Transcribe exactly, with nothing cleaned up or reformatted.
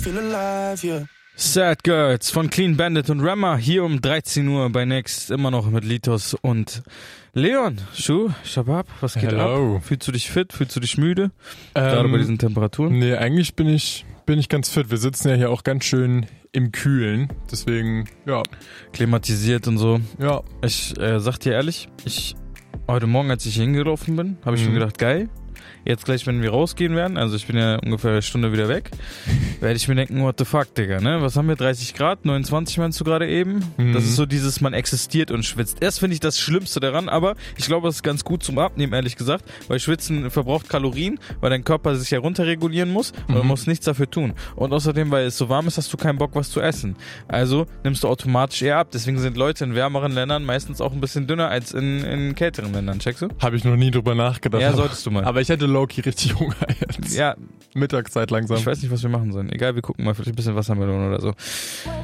feel alive, yeah. Sad Girls von Clean Bandit und Rema hier um dreizehn Uhr bei Next, immer noch mit Litos und Leon. Schuh, Shabab, was geht Hello. ab? Fühlst du dich fit? Fühlst du dich müde? Ähm, Gerade bei diesen Temperaturen? Nee, eigentlich bin ich, bin ich ganz fit. Wir sitzen ja hier auch ganz schön im Kühlen, deswegen, ja. Klimatisiert und so. Ja. Ich äh, sag dir ehrlich, ich heute Morgen, als ich hier hingelaufen bin, habe ich Mhm. schon gedacht, geil. Jetzt gleich, wenn wir rausgehen werden, also ich bin ja ungefähr eine Stunde wieder weg, werde ich mir denken, what the fuck, Digga, ne? Was haben wir, dreißig Grad, neunundzwanzig meinst du gerade eben? Mhm. Das ist so dieses, man existiert und schwitzt. Erst finde ich das Schlimmste daran, aber ich glaube, es ist ganz gut zum Abnehmen, ehrlich gesagt, weil Schwitzen verbraucht Kalorien, weil dein Körper sich ja runterregulieren muss und man Mhm. muss nichts dafür tun. Und außerdem, weil es so warm ist, hast du keinen Bock, was zu essen. Also nimmst du automatisch eher ab. Deswegen sind Leute in wärmeren Ländern meistens auch ein bisschen dünner als in, in kälteren Ländern, checkst du? Habe ich noch nie drüber nachgedacht. Ja, aber- solltest du mal. Aber ich hätte Low-Key richtig Hunger jetzt. Ja, Mittagszeit langsam. ich weiß nicht, was wir machen sollen. Egal, wir gucken mal vielleicht ein bisschen Wassermelone oder so.